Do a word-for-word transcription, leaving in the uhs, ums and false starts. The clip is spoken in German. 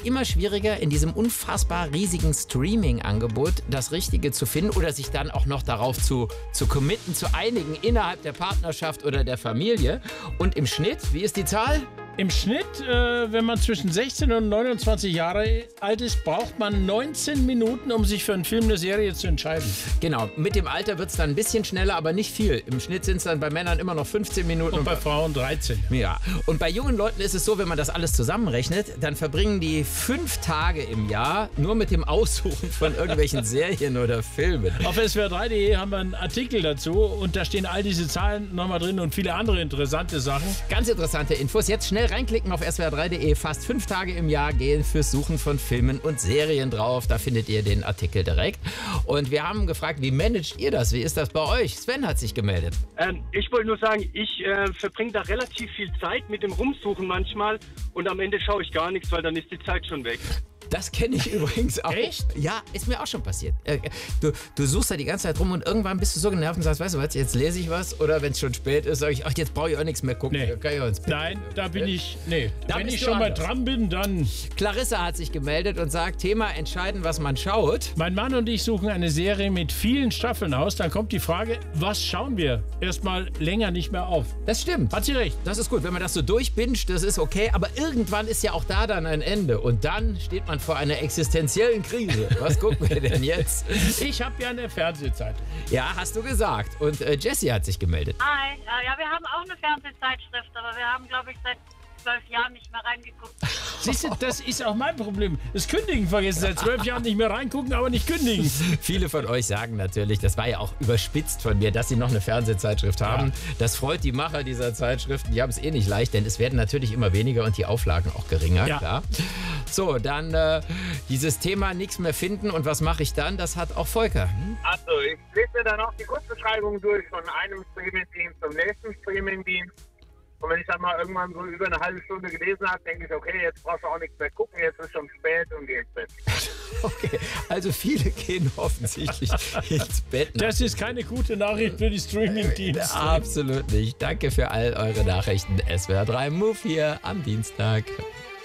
immer schwieriger, in diesem unfassbar riesigen Streaming-Angebot das Richtige zu finden oder sich dann auch noch darauf zu, zu committen, zu einigen innerhalb der Partnerschaft oder der Familie. Und im Schnitt, wie ist die Zahl? Im Schnitt, äh, wenn man zwischen sechzehn und neunundzwanzig Jahre alt ist, braucht man neunzehn Minuten, um sich für einen Film, eine Serie zu entscheiden. Genau, mit dem Alter wird es dann ein bisschen schneller, aber nicht viel. Im Schnitt sind es dann bei Männern immer noch fünfzehn Minuten. Und bei Frauen dreizehn. Ja, und bei jungen Leuten ist es so, wenn man das alles zusammenrechnet, dann verbringen die fünf Tage im Jahr nur mit dem Aussuchen von irgendwelchen Serien oder Filmen. Auf S W R drei punkt de haben wir einen Artikel dazu und da stehen all diese Zahlen nochmal drin und viele andere interessante Sachen. Ganz interessante Infos. Jetzt schnell reinklicken auf S W R drei punkt de. Fast fünf Tage im Jahr gehen fürs Suchen von Filmen und Serien drauf. Da findet ihr den Artikel direkt. Und wir haben gefragt, wie managt ihr das? Wie ist das bei euch? Sven hat sich gemeldet. Ähm, ich wollte nur sagen, ich äh, verbringe da relativ viel Zeit mit dem Rumsuchen manchmal und am Ende schaue ich gar nichts, weil dann ist die Zeit schon weg. Das kenne ich übrigens auch. Echt? Ja, ist mir auch schon passiert. Du, du suchst da die ganze Zeit rum und irgendwann bist du so genervt und sagst, weißt du was, jetzt lese ich was oder wenn es schon spät ist, sage ich, ach, jetzt brauche ich auch nichts mehr gucken. Nee. Kann ich auch ins Bett. Nein, da bin ich, nee. Da Wenn bist ich du schon mal anders. dran bin, dann... Clarissa hat sich gemeldet und sagt, Thema entscheiden, was man schaut. Mein Mann und ich suchen eine Serie mit vielen Staffeln aus. Dann kommt die Frage, was schauen wir? Erstmal länger nicht mehr auf. Das stimmt. Hat sie recht. Das ist gut, wenn man das so durchbinscht, das ist okay, aber irgendwann ist ja auch da dann ein Ende und dann steht man vor einer existenziellen Krise. Was gucken wir denn jetzt? Ich habe ja eine Fernsehzeit. Ja, hast du gesagt. Und äh, Jessie hat sich gemeldet. Hi, ja, ja, wir haben auch eine Fernsehzeitschrift, aber wir haben, glaube ich, seit zwölf Jahren nicht mehr reingeguckt. Siehst du, das ist auch mein Problem. Das Kündigen vergessen. Seit zwölf Jahren nicht mehr reingucken, aber nicht kündigen. Viele von euch sagen natürlich, das war ja auch überspitzt von mir, dass sie noch eine Fernsehzeitschrift haben. Ja. Das freut die Macher dieser Zeitschriften. Die haben es eh nicht leicht, denn es werden natürlich immer weniger und die Auflagen auch geringer. Ja. Klar. So, dann äh, dieses Thema nichts mehr finden und was mache ich dann? Das hat auch Volker. Hm? Also, ich lese mir dann auch die Kurzbeschreibung durch von einem Streamingdienst zum nächsten Streamingdienst. Und wenn ich dann mal irgendwann so über eine halbe Stunde gelesen habe, denke ich, okay, jetzt brauchst du auch nichts mehr gucken, jetzt ist schon spät und geh ins Bett. Okay, also viele gehen offensichtlich ins Bett. Das ist keine gute Nachricht für die Streaming-Dienste. Absolut nicht. Danke für all eure Nachrichten. S W R drei Move hier am Dienstag.